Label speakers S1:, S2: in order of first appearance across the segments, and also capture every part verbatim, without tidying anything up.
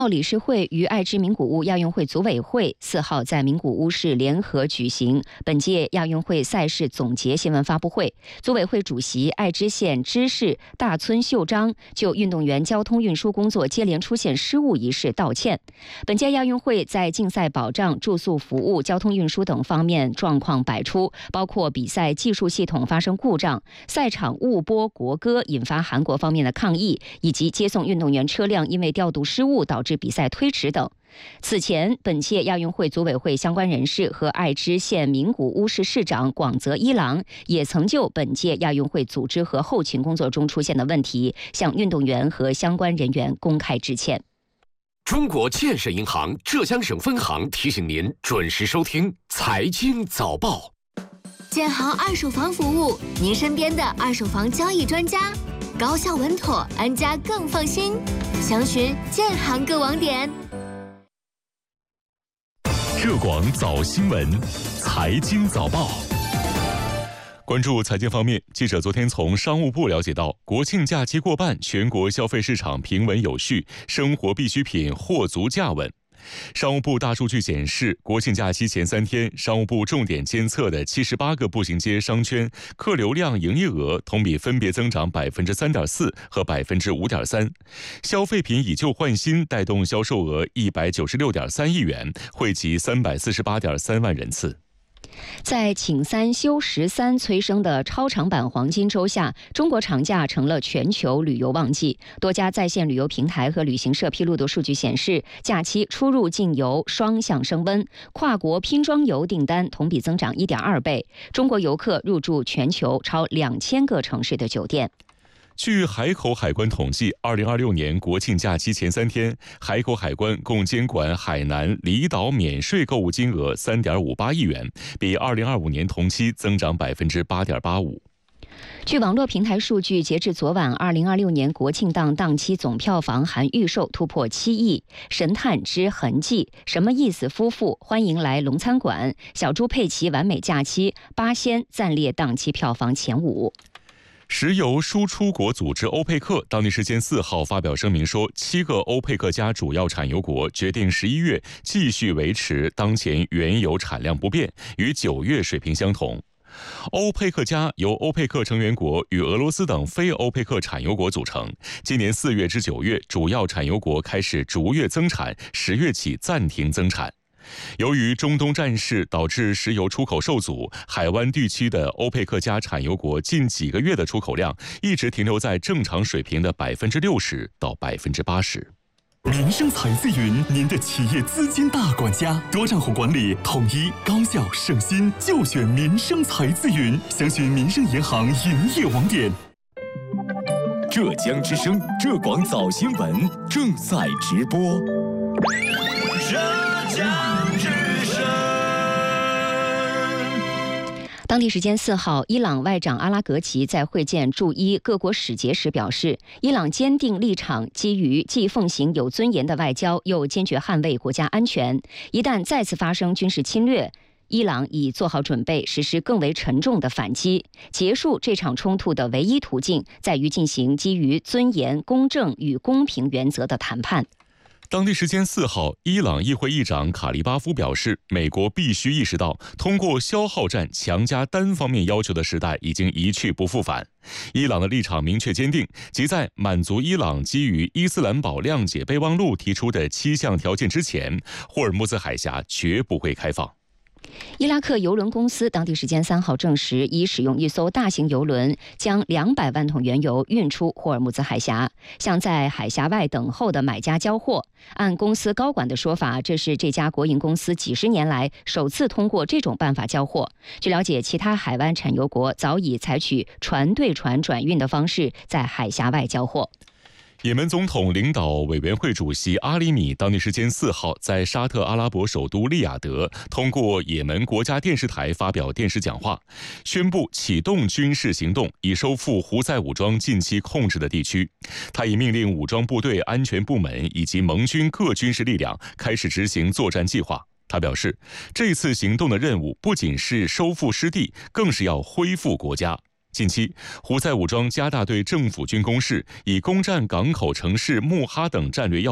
S1: 理事会与爱知名古屋亚运会组委会四号在名古屋市联合举行本届亚运会赛事总结新闻发布会。组委会主席爱知县知事大村秀章就运动员交通运输工作接连出现失误一事道歉。本届亚运会在竞赛保障、住宿服务、交通运输等方面状况百出，包括比赛技术系统发生故障、赛场误播国歌引发韩国方面的抗议，以及接送运动员车辆因为调度失误导致比赛推迟等。此前，本届亚运会组委会相关人士和爱知县名古屋市市长广泽一郎也曾就本届亚运会组织和后勤工作中出现的问题，向运动员和相关人员公开致歉。
S2: 中国建设银行浙江省分行提醒您准时收听财经早报。
S3: 建行二手房服务，您身边的二手房交易专家，高效稳妥，安家更放心。详询建行各网点。
S4: 浙广早新闻，财经早报。关注财经方面，记者昨天从商务部了解到，国庆假期过半，全国消费市场平稳有序，生活必需品货足价稳。商务部大数据显示，国庆假期前三天，商务部重点监测的七十八个步行街商圈客流量营业额同比分别增长百分之三点四和百分之五点三，消费品以旧换新带动销售额一百九十六点三亿元，惠及三百四十八点三万人次。
S1: 在请三休十三催生的超长版黄金周下，中国长假成了全球旅游旺季。多家在线旅游平台和旅行社披露的数据显示，假期出入境游双向升温，跨国拼装游订单同比增长 一点二倍。中国游客入住全球超两千个城市的酒店。
S4: 据海口海关统计，二零二六年国庆假期前三天，海口海关共监管海南离岛免税购物金额 三点五八亿元，比二零二五年同期增长百分之八点八五。
S1: 据网络平台数据，截至昨晚，二零二六年国庆档档期总票房含预售突破七亿。神探之痕迹、什么意思夫妇、欢迎来龙餐馆、小猪佩奇完美假期、八仙暂列档期票房前五。
S4: 石油输出国组织欧佩克当地时间四号发表声明说，七个欧佩克加主要产油国决定十一月继续维持当前原油产量不变，与九月水平相同。欧佩克加由欧佩克成员国与俄罗斯等非欧佩克产油国组成。今年四月至九月，主要产油国开始逐月增产，十月起暂停增产。由于中东战事导致石油出口受阻，海湾地区的欧佩克加产油国近几个月的出口量一直停留在正常水平的百分之六十到百分之八十。
S5: 民生财自云，您的企业资金大管家，多账户管理，统一高效省心，就选民生财自云。详询民生银行营业网点。
S6: 浙江之声浙广早新闻正在直播。
S7: 浙江之声。
S1: 当地时间四号，伊朗外长阿拉格齐在会见驻伊各国使节时表示，伊朗坚定立场，基于既奉行有尊严的外交，又坚决捍卫国家安全。一旦再次发生军事侵略，伊朗已做好准备实施更为沉重的反击。结束这场冲突的唯一途径，在于进行基于尊严、公正与公平原则的谈判。
S4: 当地时间四号，伊朗议会议长卡利巴夫表示，美国必须意识到，通过消耗战强加单方面要求的时代已经一去不复返。伊朗的立场明确坚定，即在满足伊朗基于伊斯兰堡谅解备忘录提出的七项条件之前，霍尔木兹海峡绝不会开放。
S1: 伊拉克邮轮公司当地时间三号证实，已使用一艘大型邮轮将两百万桶原油运出霍尔木兹海峡，向在海峡外等候的买家交货。按公司高管的说法，这是这家国营公司几十年来首次通过这种办法交货。据了解，其他海湾产油国早已采取船对船转运的方式在海峡外交货。
S4: 也门总统领导委员会主席阿里米当地时间四号在沙特阿拉伯首都利雅得通过也门国家电视台发表电视讲话，宣布启动军事行动，以收复胡塞武装近期控制的地区。他已命令武装部队、安全部门以及盟军各军事力量开始执行作战计划。他表示，这次行动的任务不仅是收复失地，更是要恢复国家。近期，胡塞武装加大对政府军攻势，以攻占港口城市穆哈等战略要地。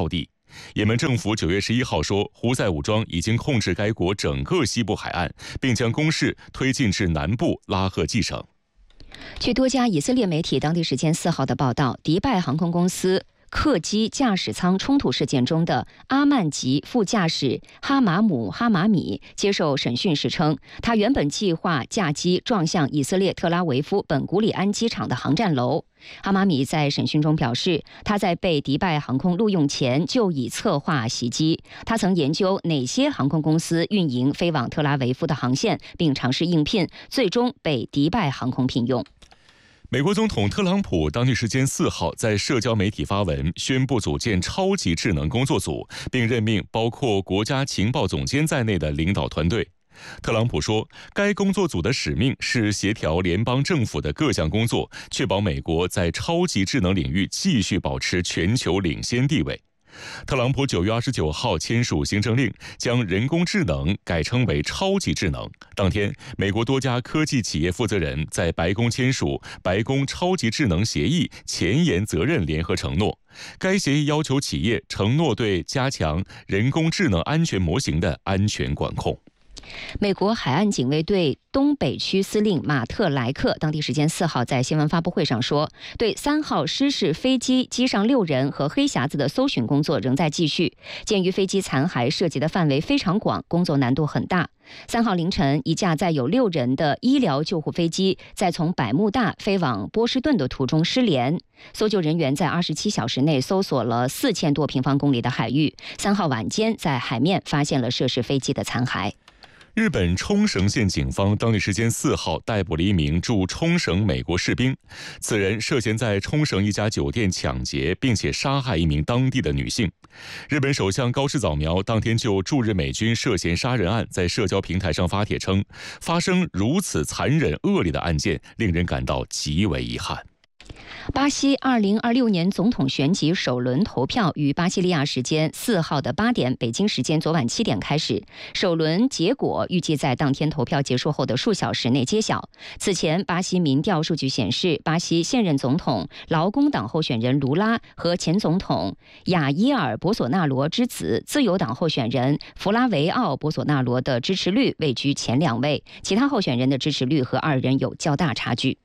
S4: 也门政府九月十一号说，胡塞武装已经控制该国整个西部海岸，并将攻势推进至南部拉赫季省。
S1: 据多家以色列媒体当地时间四号的报道，迪拜航空公司客机驾驶舱冲突事件中的阿曼籍副驾驶哈马姆·哈马米接受审讯时称，他原本计划驾机撞向以色列特拉维夫本古里安机场的航站楼。哈马米在审讯中表示，他在被迪拜航空录用前就已策划袭击。他曾研究哪些航空公司运营飞往特拉维夫的航线，并尝试应聘，最终被迪拜航空聘用。
S4: 美国总统特朗普当地时间四号在社交媒体发文，宣布组建超级智能工作组，并任命包括国家情报总监在内的领导团队。特朗普说，该工作组的使命是协调联邦政府的各项工作，确保美国在超级智能领域继续保持全球领先地位。特朗普九月二十九号签署行政令，将人工智能改称为超级智能。当天，美国多家科技企业负责人在白宫签署白宫超级智能协议前沿责任联合承诺。该协议要求企业承诺对加强人工智能安全模型的安全管控。
S1: 美国海岸警卫队东北区司令马特莱克当地时间四号在新闻发布会上说，对三号失事飞机机上六人和黑匣子的搜寻工作仍在继续。鉴于飞机残骸涉及的范围非常广，工作难度很大。三号凌晨，一架载有六人的医疗救护飞机在从百慕大飞往波士顿的途中失联。搜救人员在二十七小时内搜索了四千多平方公里的海域。三号晚间在海面发现了涉事飞机的残骸。
S4: 日本冲绳县警方当地时间四号逮捕了一名驻冲绳美国士兵，此人涉嫌在冲绳一家酒店抢劫，并且杀害一名当地的女性。日本首相高市早苗当天就驻日美军涉嫌杀人案在社交平台上发帖称，发生如此残忍恶劣的案件，令人感到极为遗憾。
S1: 巴西二零二六年总统选举首轮投票于巴西利亚时间四号的八点，北京时间昨晚七点开始。首轮结果预计在当天投票结束后的数小时内揭晓。此前，巴西民调数据显示，巴西现任总统劳工党候选人卢拉和前总统亚伊尔·博索纳罗之子自由党候选人弗拉维奥·博索纳罗的支持率位居前两位，其他候选人的支持率和二人有较大差距。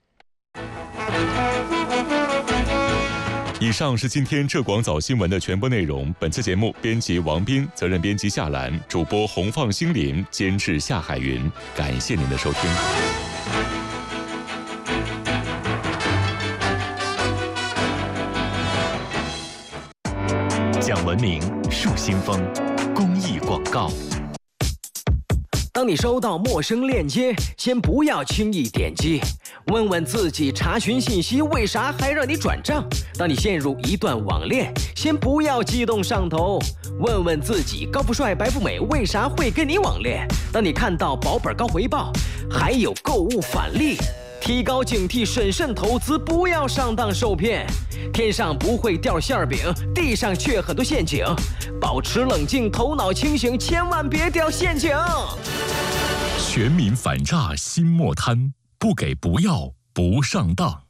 S4: 以上是今天浙广早新闻的全部内容。本次节目编辑王斌，责任编辑夏兰，主播洪放星林，监制夏海云。感谢您的收听。
S6: 讲文明树新风，公益广告。
S8: 当你收到陌生链接，先不要轻易点击，问问自己查询信息为啥还让你转账。当你陷入一段网恋，先不要激动上头，问问自己高富帅白富美为啥会跟你网恋。当你看到保本高回报，还有购物返利，提高警惕，审慎投资，不要上当受骗。天上不会掉馅饼，地上却很多陷阱，保持冷静，头脑清醒，千万别掉陷阱。
S6: 全民反诈心莫贪，不给不要不上当。